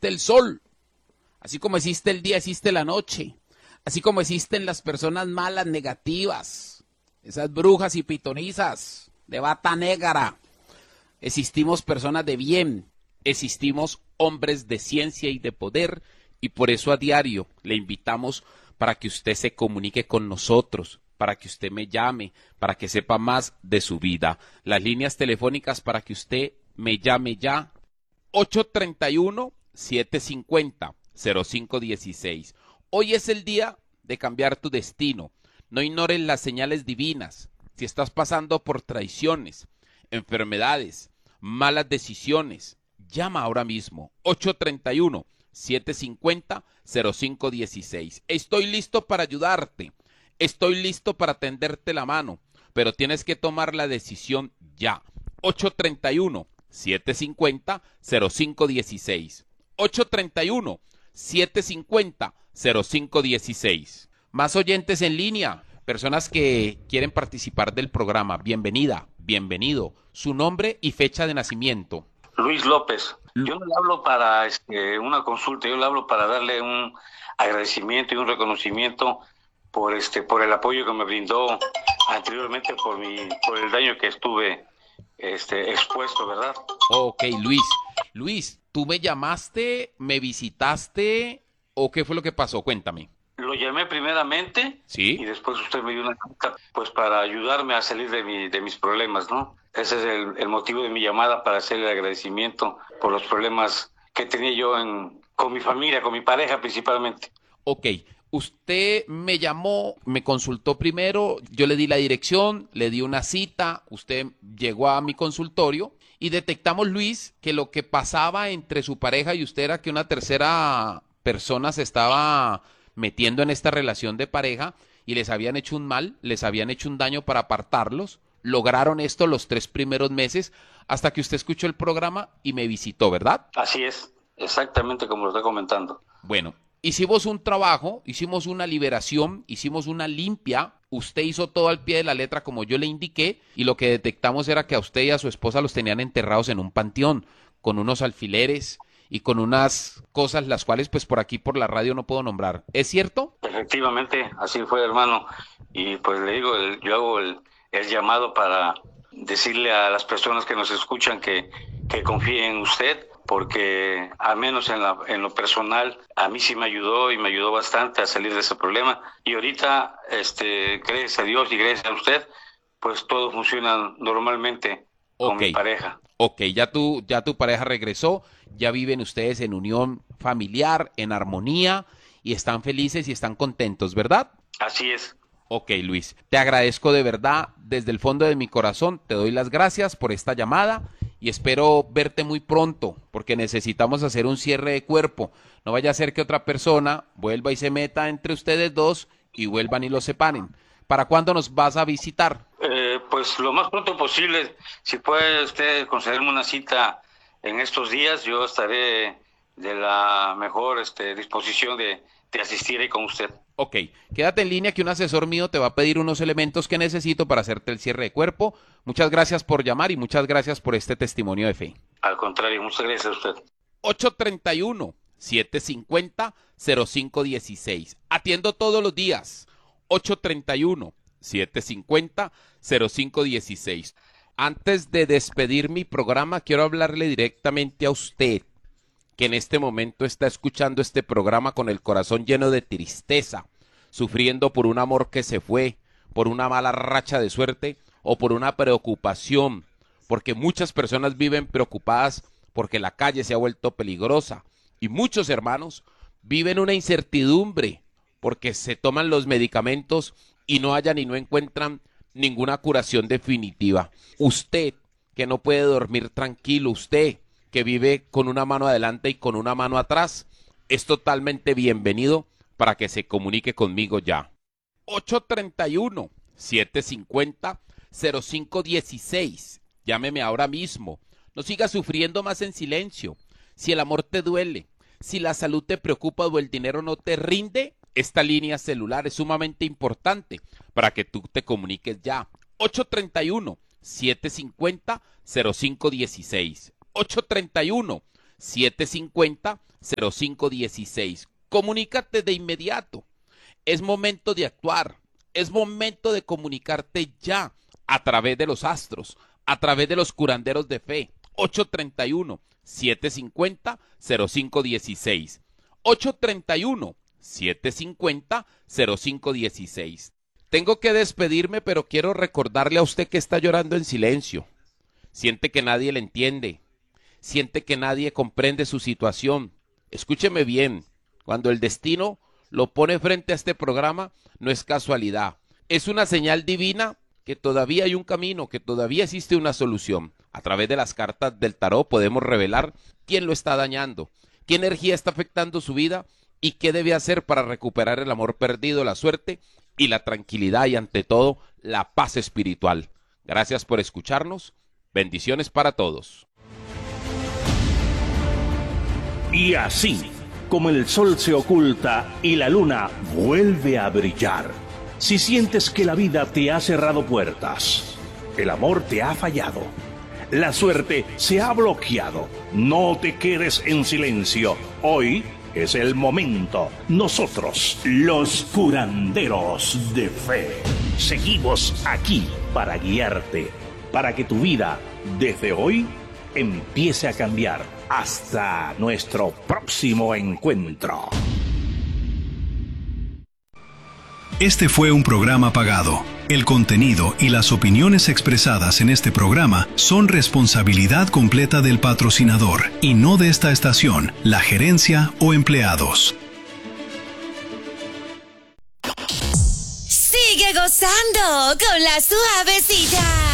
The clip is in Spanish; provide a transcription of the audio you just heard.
existe el sol, así como existe el día, existe la noche, así como existen las personas malas, negativas, esas brujas y pitonizas de bata negra, existimos personas de bien, existimos hombres de ciencia y de poder, y por eso a diario le invitamos para que usted se comunique con nosotros, para que usted me llame, para que sepa más de su vida. Las líneas telefónicas para que usted me llame ya, 831-750-0516. Hoy es el día de cambiar tu destino. No ignores las señales divinas. Si estás pasando por traiciones, enfermedades, malas decisiones, llama ahora mismo, 831-750-0516. Estoy listo para ayudarte. Estoy listo para tenderte la mano, pero tienes que tomar la decisión ya. 831-750-0516. 831-750-0516. Más oyentes en línea, personas que quieren participar del programa. Bienvenida, bienvenido. Su nombre y fecha de nacimiento. Luis López. Yo no le hablo para una consulta, yo le hablo para darle un agradecimiento y un reconocimiento por el apoyo que me brindó anteriormente por el daño que estuve expuesto, ¿verdad? Ok, Luis. Luis, ¿tú me llamaste, me visitaste o qué fue lo que pasó? Cuéntame. Lo llamé primeramente, ¿Sí? y después usted me dio una carta pues para ayudarme a salir de mis problemas, ¿no? Ese es el motivo de mi llamada, para hacer el agradecimiento por los problemas que tenía yo con mi familia, con mi pareja principalmente. Ok, usted me llamó, me consultó primero, yo le di la dirección, le di una cita, usted llegó a mi consultorio y detectamos, Luis, que lo que pasaba entre su pareja y usted era que una tercera persona se estaba metiendo en esta relación de pareja y les habían hecho un mal, les habían hecho un daño para apartarlos. Lograron esto los 3 primeros meses hasta que usted escuchó el programa y me visitó, ¿verdad? Así es, exactamente como lo está comentando. Bueno, hicimos un trabajo, hicimos una liberación, hicimos una limpia. Usted hizo todo al pie de la letra como yo le indiqué y lo que detectamos era que a usted y a su esposa los tenían enterrados en un panteón con unos alfileres y con unas cosas las cuales pues por aquí por la radio no puedo nombrar. ¿Es cierto? Efectivamente, así fue, hermano. Y pues le digo, yo hago el llamado para decirle a las personas que nos escuchan que confíen en usted, porque al menos en lo personal a mí sí me ayudó, y me ayudó bastante a salir de ese problema. Y ahorita, gracias a Dios y gracias a usted, pues todo funciona normalmente con mi pareja. Ok, ya tu pareja regresó, ya viven ustedes en unión familiar, en armonía y están felices y están contentos, ¿verdad? Así es. Ok, Luis, te agradezco de verdad, desde el fondo de mi corazón, te doy las gracias por esta llamada y espero verte muy pronto, porque necesitamos hacer un cierre de cuerpo. No vaya a ser que otra persona vuelva y se meta entre ustedes dos y vuelvan y los separen. ¿Para cuándo nos vas a visitar? Pues lo más pronto posible. Si puede usted concederme una cita en estos días, yo estaré de la mejor disposición de asistir ahí con usted. Ok, quédate en línea que un asesor mío te va a pedir unos elementos que necesito para hacerte el cierre de cuerpo. Muchas gracias por llamar y muchas gracias por este testimonio de fe. Al contrario, muchas gracias a usted. 831-750-0516. Atiendo todos los días. 831-750-0516. Antes de despedir mi programa, quiero hablarle directamente a usted, que en este momento está escuchando este programa con el corazón lleno de tristeza, sufriendo por un amor que se fue, por una mala racha de suerte o por una preocupación, porque muchas personas viven preocupadas porque la calle se ha vuelto peligrosa y muchos hermanos viven una incertidumbre porque se toman los medicamentos y no hallan y no encuentran ninguna curación definitiva. Usted que no puede dormir tranquilo, usted que vive con una mano adelante y con una mano atrás, es totalmente bienvenido para que se comunique conmigo ya. 831-750-0516. Llámeme ahora mismo. No siga sufriendo más en silencio. Si el amor te duele, si la salud te preocupa o el dinero no te rinde, esta línea celular es sumamente importante para que tú te comuniques ya. 831-750-0516. 750-0516. Comunícate de inmediato. Es momento de actuar. Es momento de comunicarte ya a través de los astros, a través de los curanderos de fe. 831-750-0516. 831-750-0516. Tengo que despedirme, pero quiero recordarle a usted que está llorando en silencio. Siente que nadie le entiende. Siente que nadie comprende su situación. Escúcheme bien. Cuando el destino lo pone frente a este programa, no es casualidad. Es una señal divina que todavía hay un camino, que todavía existe una solución. A través de las cartas del tarot podemos revelar quién lo está dañando, qué energía está afectando su vida y qué debe hacer para recuperar el amor perdido, la suerte y la tranquilidad y ante todo la paz espiritual. Gracias por escucharnos. Bendiciones para todos. Y así, como el sol se oculta y la luna vuelve a brillar, si sientes que la vida te ha cerrado puertas, el amor te ha fallado, la suerte se ha bloqueado, no te quedes en silencio. Hoy es el momento. Nosotros, los curanderos de fe, seguimos aquí para guiarte, para que tu vida, desde hoy, empiece a cambiar. Hasta nuestro próximo encuentro. Este fue un programa pagado. El contenido y las opiniones expresadas en este programa son responsabilidad completa del patrocinador y no de esta estación, la gerencia o empleados. Sigue gozando con la suavecita.